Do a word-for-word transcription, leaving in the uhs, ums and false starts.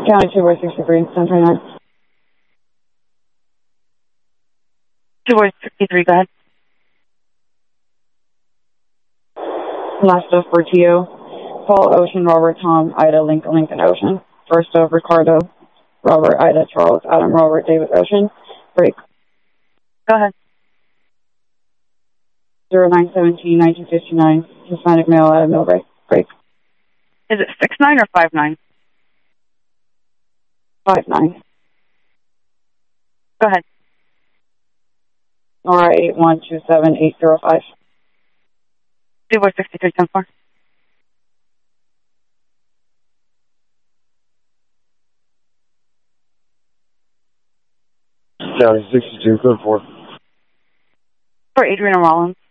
County two by sixty-three, ten twenty-nine. two by sixty-three, go ahead. Last of Bertio, Paul, Ocean, Robert, Tom, Ida, Lincoln, Lincoln, Ocean. First of Ricardo, Robert, Ida, Charles, Adam, Robert, David, Ocean. Break. Go ahead. zero nine seventeen, nineteen fifty-nine, Hispanic male, Adam Milbreak. Break. Is it six nine or five nine? five nine. Go ahead. All right, eight one two seven eight zero five. two by sixty-three, ten four. County sixty-two, code four. For Adriana Rollins.